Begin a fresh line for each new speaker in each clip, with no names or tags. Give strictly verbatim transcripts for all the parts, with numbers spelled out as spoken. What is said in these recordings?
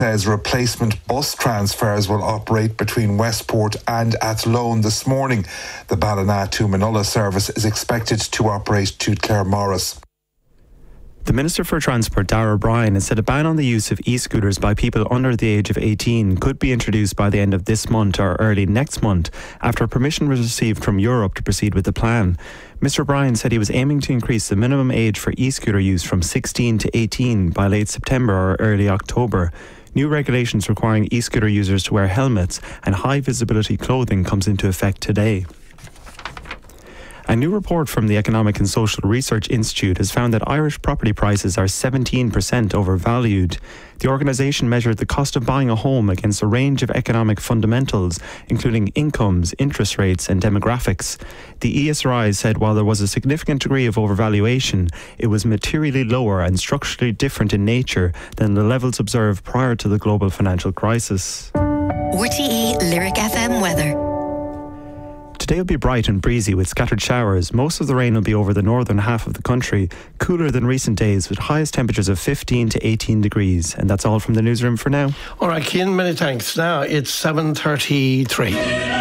says replacement bus transfers will operate between Westport and Athlone this morning. The Ballina to Manola service is expected to operate to Claremorris.
The Minister for Transport, Darragh O'Brien, has said a ban on the use of e-scooters by people under the age of eighteen could be introduced by the end of this month or early next month, after permission was received from Europe to proceed with the plan. Mister O'Brien said he was aiming to increase the minimum age for e-scooter use from sixteen to eighteen by late September or early October. New regulations requiring e-scooter users to wear helmets and high-visibility clothing comes into effect today. A new report from the Economic and Social Research Institute has found that Irish property prices are seventeen percent overvalued. The organisation measured the cost of buying a home against a range of economic fundamentals, including incomes, interest rates and demographics. The E S R I said while there was a significant degree of overvaluation, it was materially lower and structurally different in nature than the levels observed prior to the global financial crisis.
R T E Lyric F M weather.
Today will be bright and breezy with scattered showers. Most of the rain will be over the northern half of the country, cooler than recent days with highest temperatures of fifteen to eighteen degrees. And that's all from the newsroom for now.
All right, Cian, many thanks. Now it's seven thirty-three.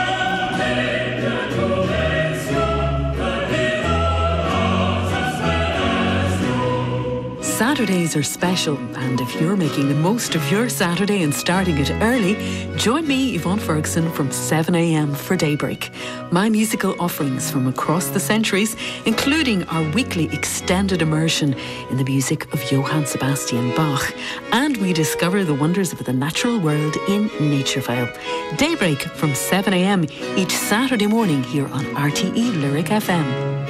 Saturdays are special, and if you're making the most of your Saturday and starting it early, join me, Yvonne Ferguson, from seven a m for Daybreak. My musical offerings from across the centuries, including our weekly extended immersion in the music of Johann Sebastian Bach, and we discover the wonders of the natural world in Nature File. Daybreak from seven a m each Saturday morning here on R T E Lyric F M.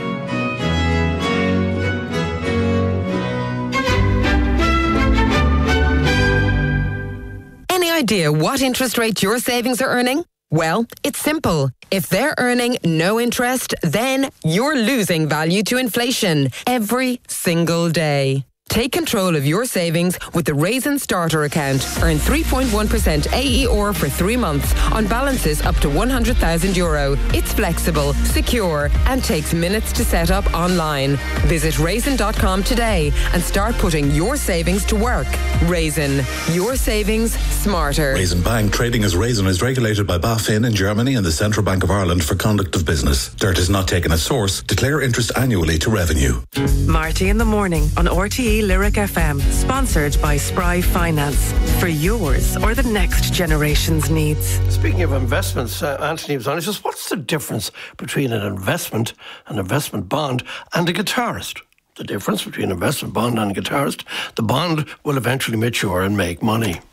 Idea what interest rate your savings are earning? Well, it's simple. If they're earning no interest, then you're losing value to inflation every single day. Take control of your savings with the Raisin Starter account. Earn three point one percent A E R for three months on balances up to one hundred thousand euro. It's flexible, secure, and takes minutes to set up online. Visit raisin dot com today and start putting your savings to work. Raisin, your savings smarter.
Raisin Bank, trading as Raisin, is regulated by BaFin in Germany and the Central Bank of Ireland for conduct of business. Dirt is not taken as source. Declare interest annually to revenue.
Marty in the morning on R T E Lyric F M, sponsored by Spry Finance, for yours or the next generation's needs.
Speaking of investments, uh, Anthony was on. He says, what's the difference between an investment, an investment bond, and a guitarist? The difference between an investment bond and a guitarist? The bond will eventually mature and make money.